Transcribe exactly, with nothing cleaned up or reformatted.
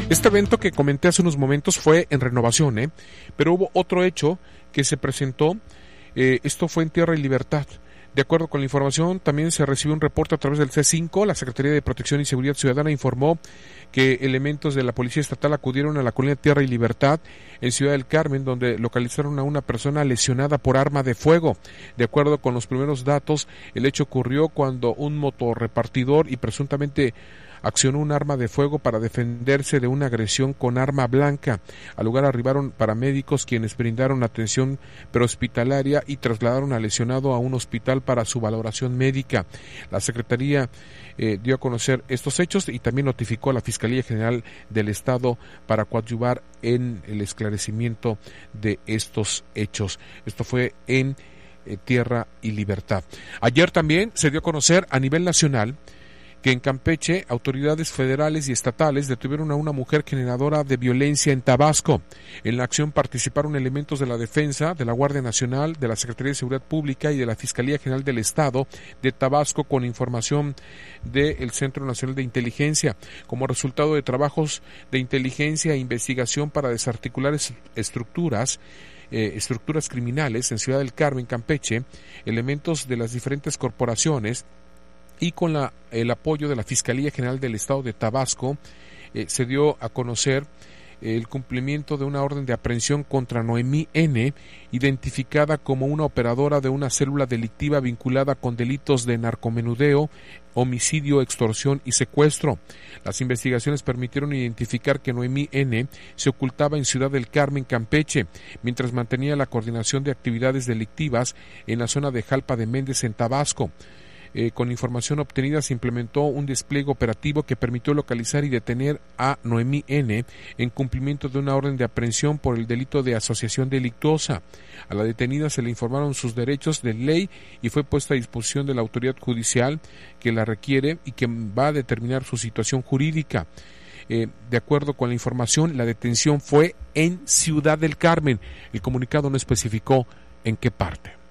Este evento que comenté hace unos momentos fue en Renovación, ¿eh? Pero hubo otro hecho que se presentó, eh, esto fue en Tierra y Libertad. De acuerdo con la información, también se recibió un reporte a través del C cinco. La Secretaría de Protección y Seguridad Ciudadana informó que elementos de la Policía Estatal acudieron a la colonia Tierra y Libertad en Ciudad del Carmen, donde localizaron a una persona lesionada por arma de fuego. De acuerdo con los primeros datos, el hecho ocurrió cuando un motorrepartidor y presuntamente accionó un arma de fuego para defenderse de una agresión con arma blanca. Al lugar arribaron paramédicos quienes brindaron atención prehospitalaria y trasladaron al lesionado a un hospital para su valoración médica. La Secretaría eh, dio a conocer estos hechos y también notificó a la Fiscalía General del Estado para coadyuvar en el esclarecimiento de estos hechos. Esto fue en eh, Tierra y Libertad. Ayer también se dio a conocer a nivel nacional que en Campeche autoridades federales y estatales detuvieron a una mujer generadora de violencia en Tabasco. En la acción participaron elementos de la Defensa, de la Guardia Nacional, de la Secretaría de Seguridad Pública y de la Fiscalía General del Estado de Tabasco con información del Centro Nacional de Inteligencia. Como resultado de trabajos de inteligencia e investigación para desarticular estructuras, Eh, estructuras criminales en Ciudad del Carmen, Campeche, elementos de las diferentes corporaciones y con la, el apoyo de la Fiscalía General del Estado de Tabasco, eh, se dio a conocer eh, el cumplimiento de una orden de aprehensión contra Noemí N., identificada como una operadora de una célula delictiva vinculada con delitos de narcomenudeo, homicidio, extorsión y secuestro. Las investigaciones permitieron identificar que Noemí N. se ocultaba en Ciudad del Carmen, Campeche, mientras mantenía la coordinación de actividades delictivas en la zona de Jalpa de Méndez, en Tabasco. Eh, con información obtenida se implementó un despliegue operativo que permitió localizar y detener a Noemí N. en cumplimiento de una orden de aprehensión por el delito de asociación delictuosa. A la detenida se le informaron sus derechos de ley y fue puesta a disposición de la autoridad judicial que la requiere y que va a determinar su situación jurídica. Eh, de acuerdo con la información, la detención fue en Ciudad del Carmen. El comunicado no especificó en qué parte.